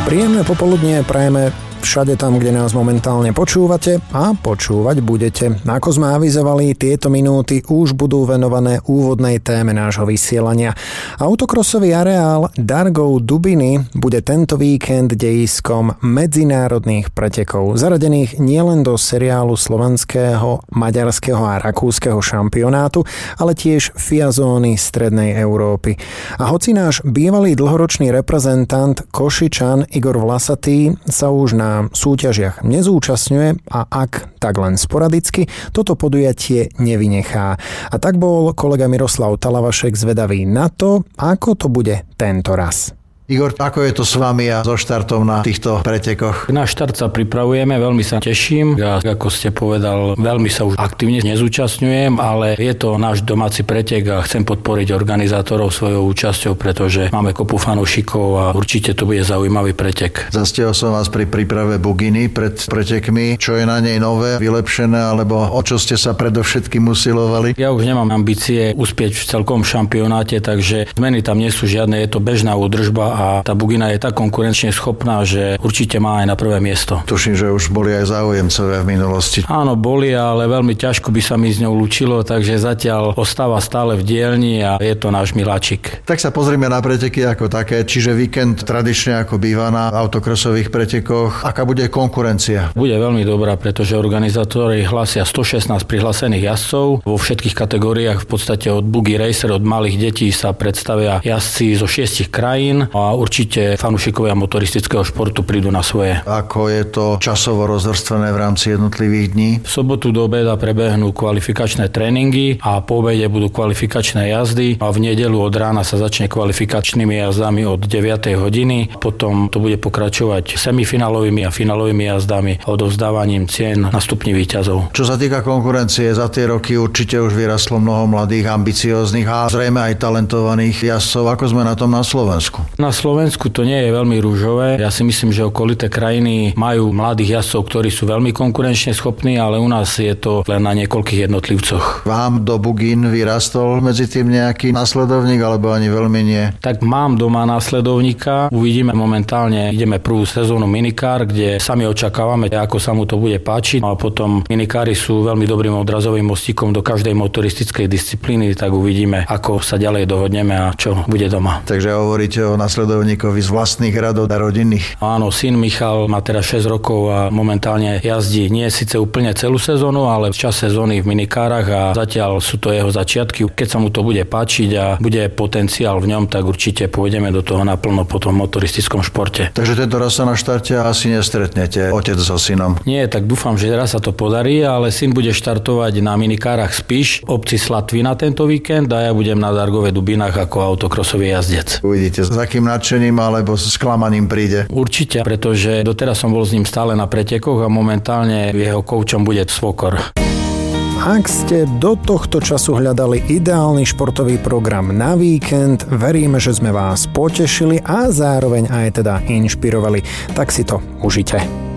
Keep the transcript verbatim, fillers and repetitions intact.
Príjemné popoludnie prajeme všade tam, kde nás momentálne počúvate a počúvať budete. Ako sme avizovali, tieto minúty už budú venované úvodnej téme nášho vysielania. Autokrosový areál Dargov Dubiny bude tento víkend dejiskom medzinárodných pretekov, zaradených nielen do seriálu slovenského, maďarského a rakúskeho šampionátu, ale tiež fiazóny strednej Európy. A hoci náš bývalý dlhoročný reprezentant Košičan Igor Vlasatý sa už na súťažiach nezúčastňuje a ak, tak len sporadicky, toto podujatie nevynechá. A tak bol kolega Miroslav Talavašek zvedavý na to, ako to bude tento raz. Igor, ako je to s vami a so štartom na týchto pretekoch? Na štart sa pripravujeme, veľmi sa teším. Ja, ako ste povedal, veľmi sa už aktívne nezúčastňujem, ale je to náš domáci pretek a chcem podporiť organizátorov svojou účasťou, pretože máme kopu fanúšikov a určite to bude zaujímavý pretek. Zastihol som vás pri príprave buginy pred pretekmi. Čo je na nej nové, vylepšené, alebo o čo ste sa predovšetkým usilovali? Ja už nemám ambície uspieť v celkom šampionáte, takže zmeny tam nie sú žiadne, je to bežná údržba a tá bugina je tak konkurenčne schopná, že určite má aj na prvé miesto. Tuším, že už boli aj záujemcovia v minulosti. Áno, boli, ale veľmi ťažko by sa mi s ňou lúčilo, takže zatiaľ ostáva stále v dielni a je to náš miláčik. Tak sa pozrime na preteky ako také, čiže víkend tradične ako býva na autokrosových pretekoch. Aká bude konkurencia? Bude veľmi dobrá, pretože organizátori hlásia stošestnásť prihlásených jazdcov. Vo všetkých kategóriách v podstate od buggy racer, od malých detí sa predstavia jazdci zo šiestich krajín a určite fanúšikovia motoristického športu prídu na svoje. Ako je to časovo rozvrstvené v rámci jednotlivých dní? V sobotu do obeda prebehnú kvalifikačné tréningy a po obede budú kvalifikačné jazdy a v nedeľu od rána sa začne kvalifikačnými jazdami od deviatej hodiny. Potom to bude pokračovať semifinálovými a finálovými jazdami a odovzdávaním cien na stupni víťazov. Čo sa týka konkurencie, za tie roky určite už vyrastlo mnoho mladých, ambicióznych a zrejme aj talentovaných jazdcov. Ako sme na tom na Slovensku? Na Slovensku to nie je veľmi rúžové. Ja si myslím, že okolité krajiny majú mladých jazdcov, ktorí sú veľmi konkurenčne schopní, ale u nás je to len na niekoľkých jednotlivcoch. Vám do bugín vyrastol medzi tým nejaký nasledovník, alebo ani veľmi nie? Tak mám doma následovníka. Uvidíme momentálne, ideme prvú sezónu minikár, kde sami očakávame, ako sa mu to bude páčiť. A potom minikári sú veľmi dobrým odrazovým mostíkom do každej motoristickej disciplíny, tak uvidíme, ako sa ďalej dohodneme a čo bude doma. Takže hovoríte o nasledovníkovi z vlastných radov a rodinných. Áno, syn Michal má teraz šesť rokov a momentálne jazdí nie síce úplne celú sezónu, ale čas sezóny v minikárach a zatiaľ sú to jeho začiatky. Keď sa mu to bude páčiť a bude potenciál v ňom, tak určite pôjdeme do toho naplno po tom motoristickom športe. Takže tento raz sa na štarte asi nestretnete otec so synom. Nie, tak dúfam, že raz sa to podarí, ale syn bude štartovať na minikárach Spiš, obci Slatvina tento víkend a ja budem na Dargove Dubinách ako autokrosový jazdec. Uvidíte, s akým nadšením alebo s sklamaním príde. Určite, pretože doteraz som bol s ním stále na pretekoch a momentálne jeho koučom bude svokor. Ak ste do tohto času hľadali ideálny športový program na víkend, veríme, že sme vás potešili a zároveň aj teda inšpirovali. Tak si to užite.